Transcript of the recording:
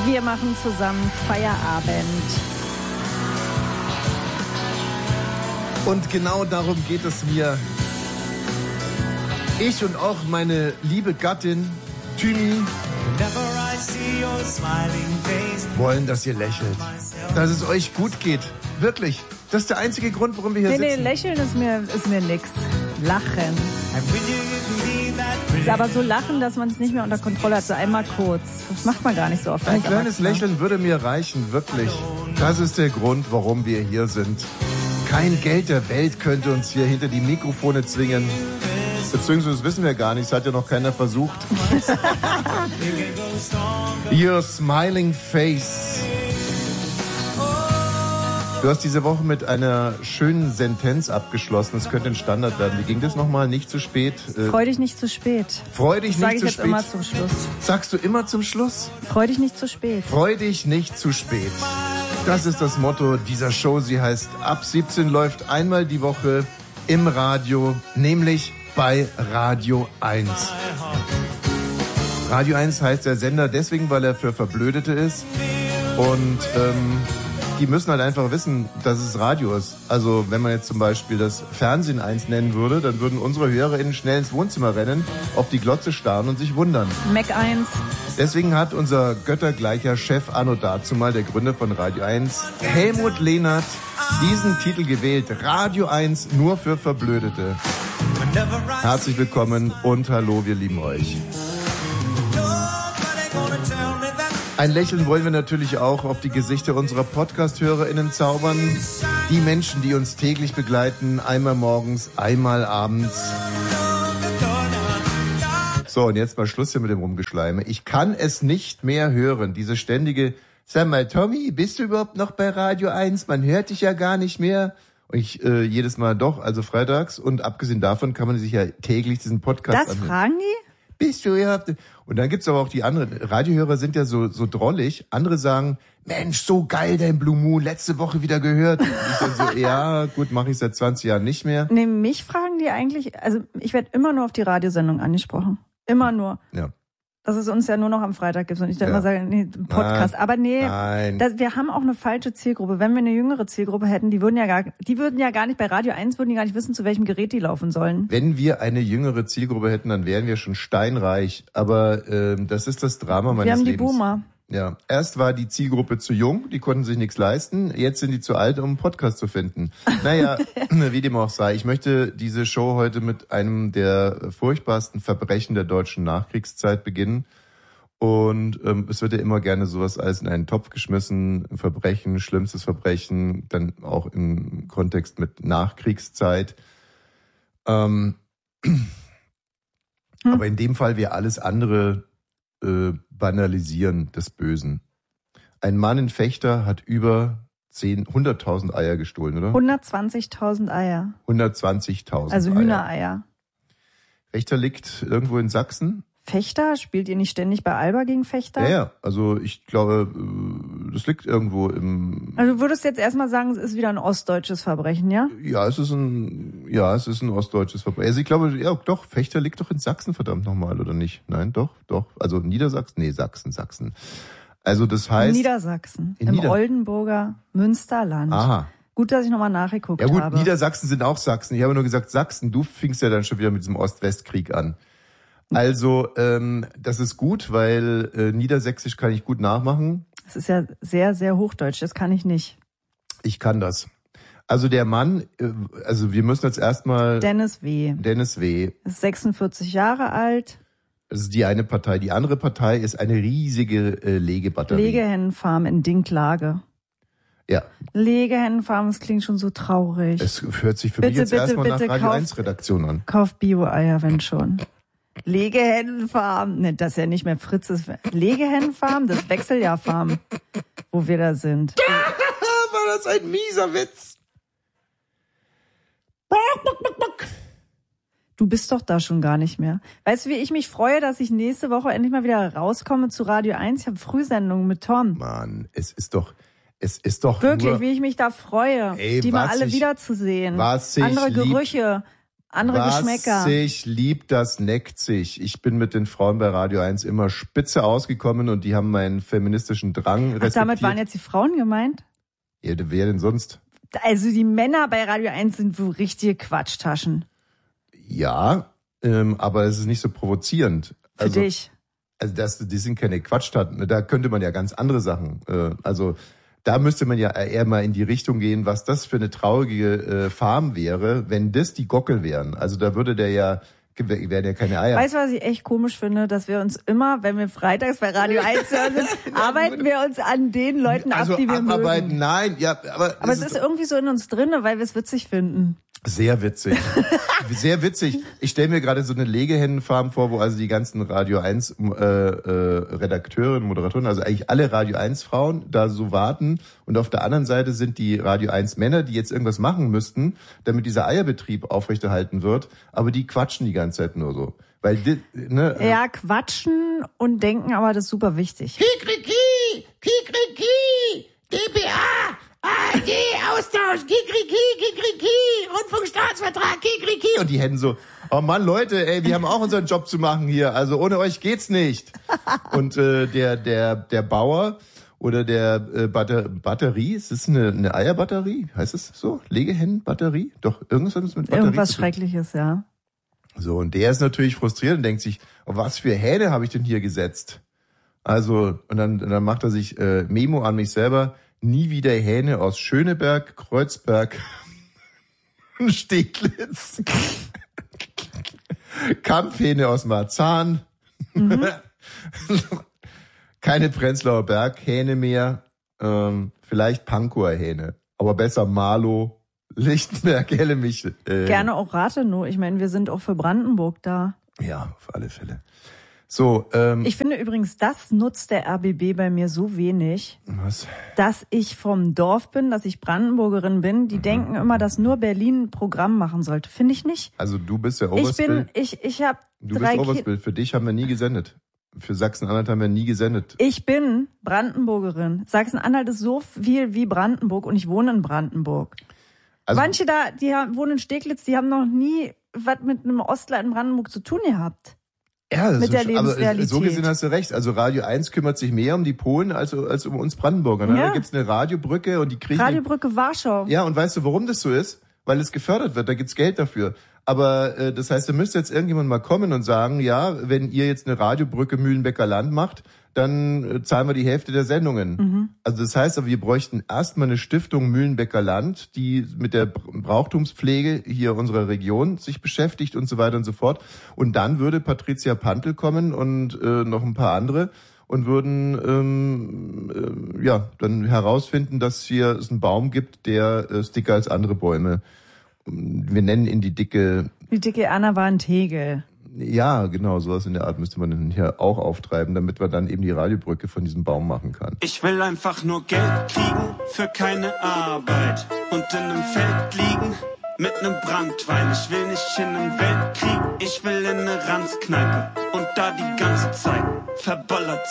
Wir machen zusammen Feierabend. Und genau darum geht es mir. Ich und auch meine liebe Gattin, Thymi, wollen, dass ihr lächelt. Dass es euch gut geht. Wirklich. Das ist der einzige Grund, warum wir hier sitzen. Nee, lächeln ist mir nix. Lachen. Ist aber so lachen, dass man es nicht mehr unter Kontrolle hat. So einmal kurz. Das macht man gar nicht so oft. Ein kleines Lächeln würde mir reichen, wirklich. Das ist der Grund, warum wir hier sind. Kein Geld der Welt könnte uns hier hinter die Mikrofone zwingen. Beziehungsweise das wissen wir gar nicht, das hat ja noch keiner versucht. Your smiling face. Du hast diese Woche mit einer schönen Sentenz abgeschlossen. Das könnte ein Standard werden. Wie ging das nochmal? Nicht zu spät? Freu dich nicht zu spät. Freu dich nicht zu spät. Sag ich jetzt immer zum Schluss. Sagst du immer zum Schluss? Freu dich nicht zu spät. Freu dich nicht zu spät. Das ist das Motto dieser Show. Sie heißt Ab 17, läuft einmal die Woche im Radio, nämlich bei Radio 1. Radio 1 heißt der Sender deswegen, weil er für Verblödete ist. Und die müssen halt einfach wissen, dass es Radio ist. Also wenn man jetzt zum Beispiel das Fernsehen 1 nennen würde, dann würden unsere HörerInnen schnell ins Wohnzimmer rennen, auf die Glotze starren und sich wundern. Mac 1. Deswegen hat unser göttergleicher Chef anno dazu mal, der Gründer von Radio 1, Helmut Lehnert, diesen Titel gewählt. Radio 1 nur für Verblödete. Herzlich willkommen und hallo, wir lieben euch. Ein Lächeln wollen wir natürlich auch auf die Gesichter unserer Podcast-HörerInnen zaubern. Die Menschen, die uns täglich begleiten, einmal morgens, einmal abends. So, und jetzt mal Schluss hier mit dem Rumgeschleime. Ich kann es nicht mehr hören, diese ständige, sag mal, Tommy, bist du überhaupt noch bei Radio 1? Man hört dich ja gar nicht mehr. Und ich jedes Mal doch, also freitags. Und abgesehen davon kann man sich ja täglich diesen Podcast anhören. Das fragen die? Bist du überhaupt? Und dann gibt's aber auch die anderen. Radiohörer sind ja so drollig. Andere sagen, Mensch, so geil dein Blue Moon, letzte Woche wieder gehört. Und ich dann so, ja, gut, mache ich seit 20 Jahren nicht mehr. Nee, mich fragen die eigentlich, also ich werde immer nur auf die Radiosendung angesprochen. Immer nur. Ja. Dass es uns ja nur noch am Freitag gibt und ich dann immer sage, nee, Podcast. Nein, aber nee, nein. Wir haben auch eine falsche Zielgruppe. Wenn wir eine jüngere Zielgruppe hätten, die würden ja gar nicht, bei Radio 1 würden die gar nicht wissen, zu welchem Gerät die laufen sollen. Wenn wir eine jüngere Zielgruppe hätten, dann wären wir schon steinreich. Aber das ist das Drama meines Lebens. Wir haben die Boomer. Ja, erst war die Zielgruppe zu jung, die konnten sich nichts leisten. Jetzt sind die zu alt, um einen Podcast zu finden. Naja, wie dem auch sei. Ich möchte diese Show heute mit einem der furchtbarsten Verbrechen der deutschen Nachkriegszeit beginnen. Und es wird ja immer gerne sowas als in einen Topf geschmissen. Verbrechen, schlimmstes Verbrechen, dann auch im Kontext mit Nachkriegszeit. Aber in dem Fall wäre alles andere banalisieren des Bösen. Ein Mann in Vechta hat über 100.000 Eier gestohlen, oder? 120.000 Eier. 120.000 Also Hühnereier. Vechta liegt irgendwo in Sachsen. Vechta? Spielt ihr nicht ständig bei Alba gegen Vechta? Ja, also ich glaube, das liegt irgendwo im... Also du würdest jetzt erstmal sagen, es ist wieder ein ostdeutsches Verbrechen, ja? Ja, es ist ein ostdeutsches Verbrechen. Also ich glaube, ja doch, Vechta liegt doch in Sachsen, verdammt nochmal, oder nicht? Nein, doch. Also Niedersachsen? Nee, Sachsen. Also das heißt... Niedersachsen, im Oldenburger Münsterland. Aha. Gut, dass ich nochmal nachgeguckt habe. Ja gut, Niedersachsen sind auch Sachsen. Ich habe nur gesagt Sachsen. Du fingst ja dann schon wieder mit diesem Ost-West-Krieg an. Also, das ist gut, weil Niedersächsisch kann ich gut nachmachen. Das ist ja sehr, sehr hochdeutsch, das kann ich nicht. Ich kann das. Also der Mann, also wir müssen jetzt erstmal... Dennis W. Ist 46 Jahre alt. Das ist die eine Partei. Die andere Partei ist eine riesige Legebatterie. Legehennenfarm in Dinklage. Ja. Legehennenfarm, das klingt schon so traurig. Es hört sich für mich jetzt erstmal nach Radio 1 Redaktion an. Kauf Bio-Eier, wenn schon. Legehennenfarm, ne, das ist ja nicht mehr Fritzes. Legehennenfarm, das Wechseljahrfarm, wo wir da sind. War das ein mieser Witz? Du bist doch da schon gar nicht mehr. Weißt du, wie ich mich freue, dass ich nächste Woche endlich mal wieder rauskomme zu Radio 1? Ich habe Frühsendungen mit Tom. Mann, es ist doch wirklich, nur, wie ich mich da freue, die mal alle wiederzusehen. Was ich andere Gerüche. Andere Geschmäcker. Was sich liebt, das neckt sich. Ich bin mit den Frauen bei Radio 1 immer spitze ausgekommen und die haben meinen feministischen Drang respektiert. Damit waren jetzt die Frauen gemeint? Ja, wer denn sonst? Also die Männer bei Radio 1 sind so richtige Quatschtaschen. Ja, aber es ist nicht so provozierend. Für dich? Also die sind keine Quatschtaten. Da könnte man ja ganz andere Sachen. Da müsste man ja eher mal in die Richtung gehen, was das für eine traurige Farm wäre, wenn das die Gockel wären. Also da wären ja keine Eier. Weißt du, was ich echt komisch finde? Dass wir uns immer, wenn wir freitags bei Radio 1 hören, arbeiten wir uns an den Leuten ab, die wir mögen. Nein, ja, aber es ist irgendwie so in uns drinne, weil wir es witzig finden. Sehr witzig. Sehr witzig. Ich stelle mir gerade so eine Legehennenfarm vor, wo also die ganzen Radio 1 Redakteurinnen, Moderatoren, also eigentlich alle Radio 1 Frauen da so warten und auf der anderen Seite sind die Radio 1 Männer, die jetzt irgendwas machen müssten, damit dieser Eierbetrieb aufrechterhalten wird, aber die quatschen die ganze Zeit nur so. Weil ja, quatschen und denken, aber das ist super wichtig. Kikriki, Kikriki, DPA, ARD, Austausch, Kikriki, Rundfunkstaatsvertrag, Kikriki. Und die hätten so, oh Mann, Leute, ey, wir haben auch unseren Job zu machen hier, also ohne euch geht's nicht. Und der Bauer oder der Batterie, ist das eine Eierbatterie? Heißt es so? Legehennenbatterie? Doch, irgendwas hat es mit Batterie Irgendwas Schreckliches, ja. So, und der ist natürlich frustriert und denkt sich, oh, was für Hähne habe ich denn hier gesetzt? Also, und dann macht er sich Memo an mich selber, nie wieder Hähne aus Schöneberg, Kreuzberg, Steglitz, Kampfhähne aus Marzahn, keine Prenzlauer Berghähne mehr, vielleicht Pankower Hähne, aber besser Marlow, Lichtenberg, Hellemich. Gerne auch Rathenow, ich meine, wir sind auch für Brandenburg da. Ja, auf alle Fälle. So, ich finde übrigens, das nutzt der RBB bei mir so wenig, dass ich vom Dorf bin, dass ich Brandenburgerin bin. Die denken immer, dass nur Berlin ein Programm machen sollte. Finde ich nicht. Also du bist ja Oberstbild. Ich habe Du bist Oberstbild. Für dich haben wir nie gesendet. Für Sachsen-Anhalt haben wir nie gesendet. Ich bin Brandenburgerin. Sachsen-Anhalt ist so viel wie Brandenburg und ich wohne in Brandenburg. Also, manche da, die wohnen in Steglitz, die haben noch nie was mit einem Ostler in Brandenburg zu tun gehabt. Ja, mit der Lebensrealität. Aber so gesehen hast du recht. Also Radio 1 kümmert sich mehr um die Polen als um uns Brandenburger. Ne? Ja. Da gibt's eine Radiobrücke und die kriegen... Radiobrücke Warschau. Ja, und weißt du, warum das so ist? Weil es gefördert wird, da gibt's Geld dafür. Aber das heißt, da müsste jetzt irgendjemand mal kommen und sagen, ja, wenn ihr jetzt eine Radiobrücke Mühlenbecker Land macht, dann zahlen wir die Hälfte der Sendungen. Also das heißt, aber wir bräuchten erstmal eine Stiftung Mühlenbecker Land, die mit der Brauchtumspflege hier unserer Region sich beschäftigt und so weiter und so fort. Und dann würde Patricia Pantl kommen und noch ein paar andere und würden dann herausfinden, dass hier es einen Baum gibt, der ist dicker als andere Bäume. Wir nennen ihn die dicke Erna war ein Tegel. Ja, genau, sowas in der Art müsste man dann hier auch auftreiben, damit man dann eben die Radiobrücke von diesem Baum machen kann. Ich will einfach nur Geld kriegen für keine Arbeit und in einem Feld liegen mit einem Branntwein. Ich will nicht in einen Weltkrieg, ich will in eine Ranzkneipe und da die ganze Zeit verballert